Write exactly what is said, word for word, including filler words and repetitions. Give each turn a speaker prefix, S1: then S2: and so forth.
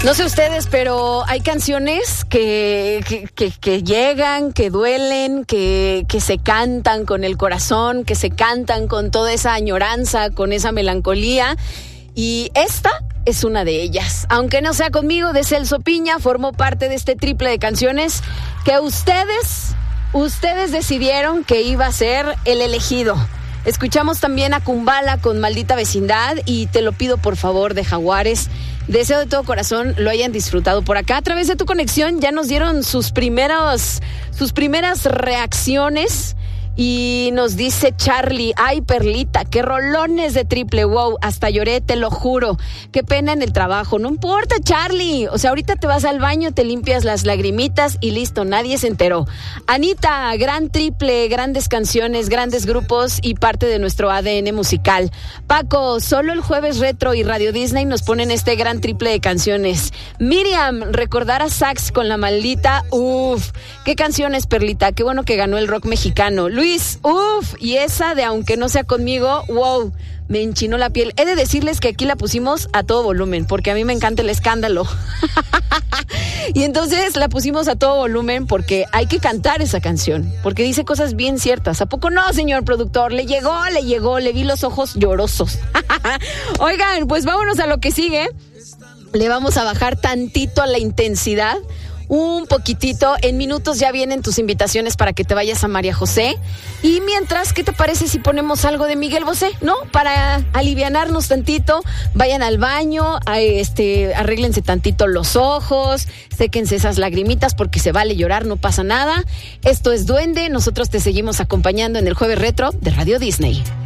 S1: No sé ustedes, pero hay canciones que, que, que, que llegan, que duelen, que, que se cantan con el corazón, que se cantan con toda esa añoranza, con esa melancolía. Y esta es una de ellas. Aunque no sea conmigo, de Celso Piña, formó parte de este triple de canciones que ustedes, ustedes decidieron que iba a ser el elegido. Escuchamos también a Kumbala con Maldita Vecindad y Te lo pido por favor de Jaguares. Deseo de todo corazón lo hayan disfrutado por acá. A través de tu conexión ya nos dieron sus primeros, sus primeras reacciones. Y nos dice Charlie, ay Perlita, qué rolones de triple, wow, hasta lloré, te lo juro, qué pena en el trabajo. No importa, Charlie, o sea, ahorita te vas al baño, te limpias las lagrimitas y listo, nadie se enteró. Anita, gran triple, grandes canciones, grandes grupos y parte de nuestro A D N musical. Paco, solo el Jueves Retro y Radio Disney nos ponen este gran triple de canciones. Miriam, recordar a Sax con La Maldita, uff, qué canciones, Perlita, qué bueno que ganó el rock mexicano. Luis, uff, y esa de Aunque no sea conmigo, wow, me enchinó la piel. He de decirles que aquí la pusimos a todo volumen, porque a mí me encanta el escándalo. Y entonces la pusimos a todo volumen porque hay que cantar esa canción, porque dice cosas bien ciertas. ¿A poco no, señor productor? Le llegó, le llegó, le vi los ojos llorosos. Oigan, pues vámonos a lo que sigue. Le vamos a bajar tantito a la intensidad. Un poquitito, en minutos ya vienen tus invitaciones para que te vayas a María José. Y mientras, ¿qué te parece si ponemos algo de Miguel Bosé, no? Para alivianarnos tantito, vayan al baño, a este, arréglense tantito los ojos, séquense esas lagrimitas porque se vale llorar, no pasa nada. Esto es Duende, nosotros te seguimos acompañando en el Jueves Retro de Radio Disney.